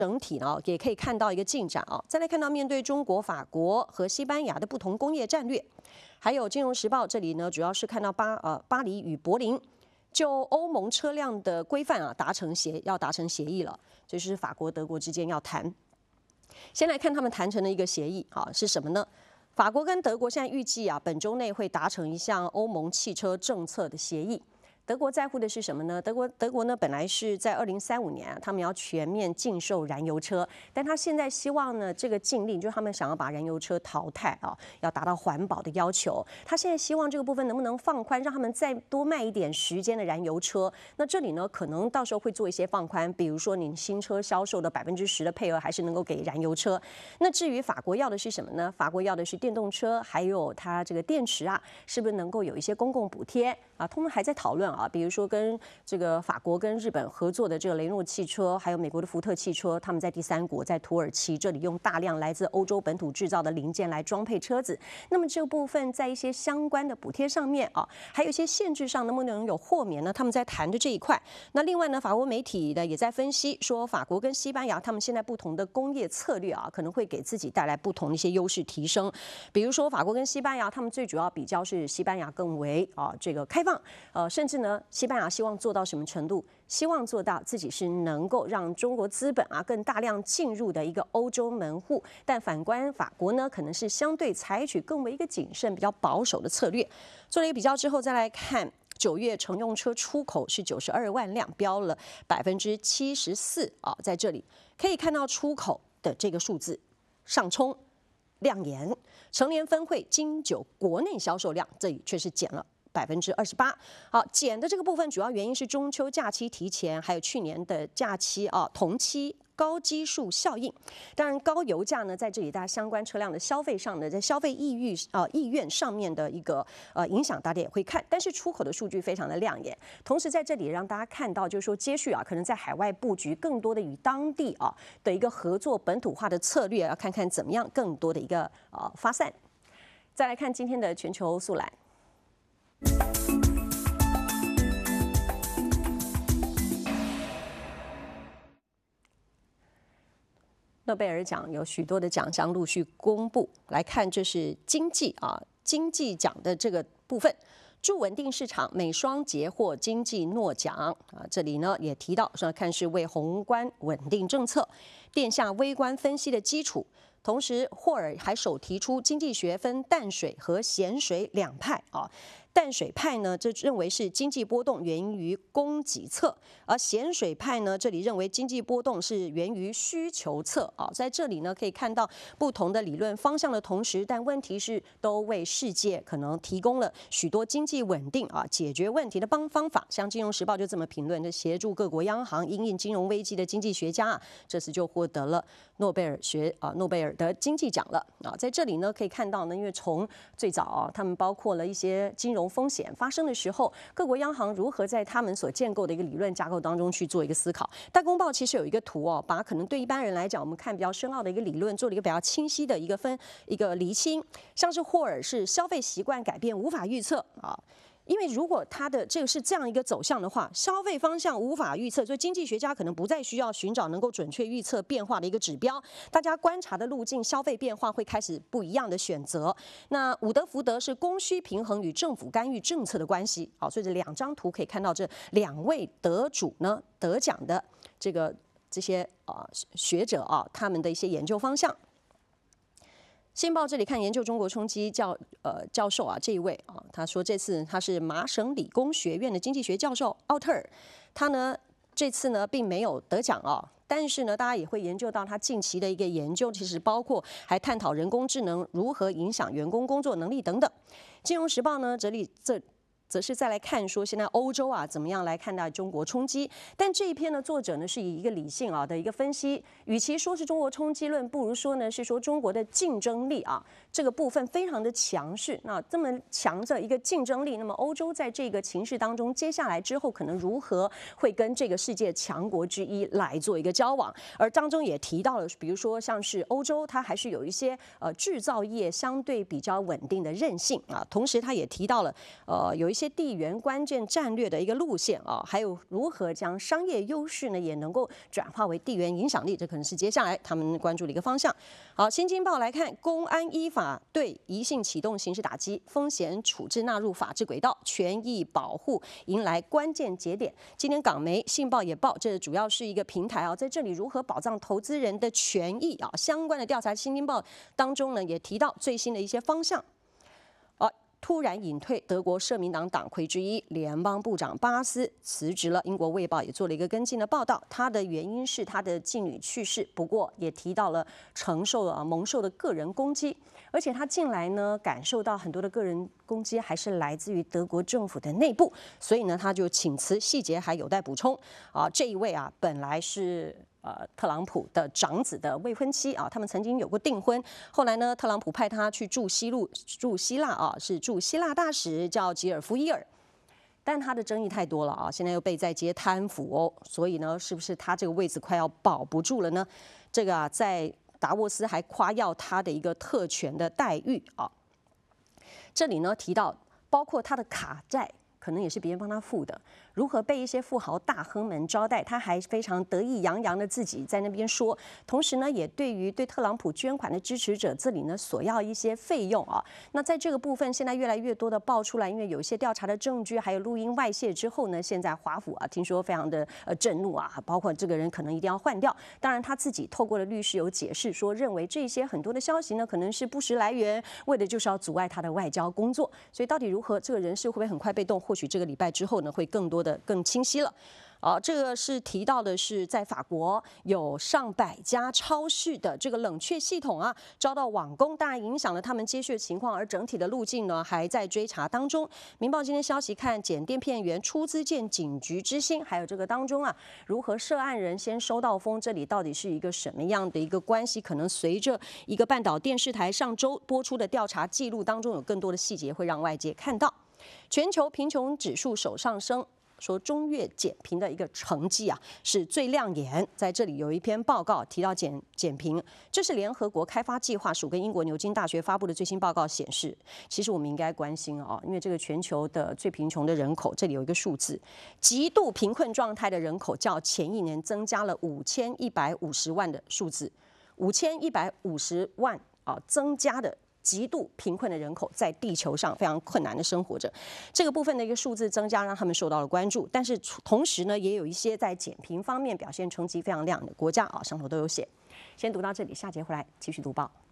整体呢，也可以看到一个进展啊。再来看到面对中国、法国和西班牙的不同工业战略，还有《金融时报》这里呢，主要是看到巴黎与柏林就欧盟车辆的规范啊要达成协议了，这是法国、德国之间要谈。先来看他们谈成的一个协议啊是什么呢？法国跟德国现在预计啊，本周内会达成一项欧盟汽车政策的协议。德国在乎的是什么呢？德国呢，本来是在2035年，他们要全面禁售燃油车，但他现在希望呢，这个禁令就是他们想要把燃油车淘汰啊，要达到环保的要求。他现在希望这个部分能不能放宽，让他们再多卖一点时间的燃油车。那这里呢，可能到时候会做一些放宽，比如说你新车销售的10%的配额还是能够给燃油车。那至于法国要的是什么呢？法国要的是电动车，还有它这个电池啊，是不是能够有一些公共补贴啊？他们还在讨论啊。比如说跟这个法国跟日本合作的这个雷诺汽车，还有美国的福特汽车，他们在第三国，在土耳其这里用大量来自欧洲本土制造的零件来装配车子。那么这部分在一些相关的补贴上面啊，还有一些限制上能不能有豁免呢？他们在谈的这一块。那另外呢，法国媒体呢也在分析说，法国跟西班牙他们现在不同的工业策略啊，可能会给自己带来不同的一些优势提升。比如说法国跟西班牙，他们最主要比较是西班牙更为这个开放，甚至呢。西班牙希望做到什么程度？希望做到自己是能够让中国资本啊更大量进入的一个欧洲门户，但反观法国呢，可能是相对采取更为一个谨慎、比较保守的策略。做了一个比较之后，再来看9月乘用车出口是92万辆，飙了74%啊，在这里可以看到出口的这个数字上冲亮眼，成联分会金9国内销售量这里却是减了28%。好，减的这个部分主要原因是中秋假期提前，还有去年的假期同期高基数效应。当然，高油价呢，在这里大家相关车辆的消费上呢，在消费意愿上面的一个影响，大家也会看。但是出口的数据非常的亮眼，同时在这里让大家看到，就是说接续可能在海外布局更多的与当地的一个合作本土化的策略，要看看怎么样更多的一个发散。再来看今天的全球速览。诺贝尔奖有许多的奖项陆续公布，来看这是经济奖的这个部分。助稳定市场，美双捷获经济诺奖啊，这里呢也提到说，看是为宏观稳定政策奠下微观分析的基础。同时，霍尔还首提出经济学分淡水和咸水两派啊。淡水派呢，这认为是经济波动源于供给侧，而咸水派呢，这里认为经济波动是源于需求侧啊。在这里呢，可以看到不同的理论方向的同时，但问题是都为世界可能提供了许多经济稳定解决问题的方法。像《金融时报》就这么评论：这协助各国央行因应金融危机的经济学家这次就获得了诺贝尔的经济奖了啊。在这里呢，可以看到呢，因为从最早他们包括了一些金融风险发生的时候，各国央行如何在他们所建构的一个理论架构当中去做一个思考。大公报其实有一个图把可能对一般人来讲，我们看比较深奥的一个理论做了一个比较清晰的一个厘清。像是霍尔是消费习惯改变无法预测啊。因为如果它的这个是这样一个走向的话，消费方向无法预测，所以经济学家可能不再需要寻找能够准确预测变化的一个指标，大家观察的路径、消费变化会开始不一样的选择。那伍德福德是供需平衡与政府干预政策的关系，好，所以这2张图可以看到这2位得主呢得奖的这些学者他们的一些研究方向。新报这里看研究中国冲击教授这一位他说这次他是麻省理工学院的经济学教授奥特尔，他呢这次呢并没有得奖但是呢大家也会研究到他近期的一个研究，其实包括还探讨人工智能如何影响员工工作能力等等。金融时报呢则是再来看说现在欧洲怎么样来看待中国冲击，但这一篇呢作者呢是以一个理性的一个分析，与其说是中国冲击论，不如说呢是说中国的竞争力这个部分非常的强势。那这么强的一个竞争力，那么欧洲在这个情势当中，接下来之后可能如何会跟这个世界强国之一来做一个交往？而当中也提到了，比如说像是欧洲，它还是有一些制造业相对比较稳定的韧性同时他也提到了有一些些地缘关键战略的一个路线啊，还有如何将商业优势呢也能够转化为地缘影响力，这可能是接下来他们关注的一个方向。好，新京报来看，公安依法对疑性启动刑事打击，风险处置纳入法治轨道，权益保护迎来关键节点。今天港媒《信报》也报，这主要是一个平台啊，在这里如何保障投资人的权益啊相关的调查，《新京报》当中呢也提到最新的一些方向。突然隐退德国社民党党魁之一联邦部长巴斯辞职了。英国《卫报》也做了一个跟进的报道，他的原因是他的继女去世，不过也提到了蒙受的个人攻击，而且他近来呢感受到很多的个人攻击还是来自于德国政府的内部，所以呢他就请辞，细节还有待补充。这一位本来是特朗普的长子的未婚妻啊，他们曾经有过订婚，后来呢，特朗普派他去驻希腊啊，是驻希腊大使，叫吉尔夫伊尔，但他的争议太多了啊，现在又被在接贪腐哦，所以呢，是不是他这个位置快要保不住了呢？这个在达沃斯还夸耀他的一个特权的待遇啊，这里呢提到包括他的卡债。可能也是别人帮他付的，如何被一些富豪大亨们招待，他还非常得意洋洋的自己在那边说，同时呢，也对特朗普捐款的支持者这里呢索要一些费用啊。那在这个部分，现在越来越多的爆出来，因为有一些调查的证据还有录音外泄之后呢，现在华府听说非常的震怒啊，包括这个人可能一定要换掉。当然他自己透过了律师有解释说，认为这些很多的消息呢可能是不实来源，为的就是要阻碍他的外交工作。所以到底如何，这个人事会不会很快被动？或许这个礼拜之后呢，会更清晰了。这个是提到的是，在法国有上百家超市的这个冷却系统啊，遭到网攻，当然影响了他们接续的情况，而整体的路径呢还在追查当中。民报今天消息看，检电片员出资建警局之星，还有这个当中啊，如何涉案人先收到风，这里到底是一个什么样的一个关系？可能随着一个半岛电视台上周播出的调查记录当中，有更多的细节会让外界看到。全球贫穷指数首上升，说中越减贫的一个成绩啊是最亮眼。在这里有一篇报告提到减贫，这是联合国开发计划署跟英国牛津大学发布的最新报告显示，其实我们应该关心啊，因为这个全球的最贫穷的人口，这里有一个数字，极度贫困状态的人口较前一年增加了5150万的数字，5150万增加的。极度贫困的人口在地球上非常困难的生活着，这个部分的一个数字增加让他们受到了关注。但是同时呢，也有一些在减贫方面表现成绩非常亮的国家啊，上头都有写。先读到这里，下节回来继续读报。